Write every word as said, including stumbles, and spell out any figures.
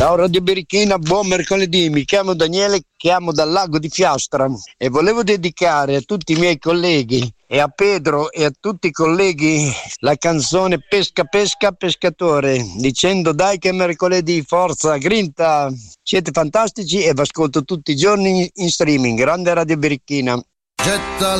Ciao Radio Berichina, buon mercoledì, mi chiamo Daniele, chiamo dal lago di Fiastra e volevo dedicare a tutti i miei colleghi e a Pedro e a tutti i colleghi la canzone Pesca Pesca Pescatore, dicendo dai che è mercoledì, forza, grinta, siete fantastici e vi ascolto tutti i giorni in streaming, grande Radio Berichina. Getta